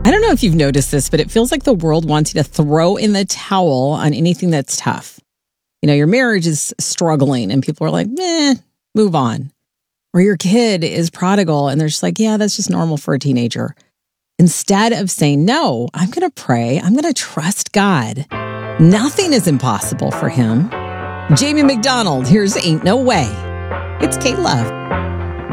I don't know if you've noticed this, but it feels like the world wants you to throw in the towel on anything that's tough. You know, your marriage is struggling and people are like, move on. Or your kid is prodigal and they're just like, yeah, that's just normal for a teenager. Instead of saying, no, I'm going to pray. I'm going to trust God. Nothing is impossible for him. Jamie McDonald, here's Ain't No Way. It's K-Love.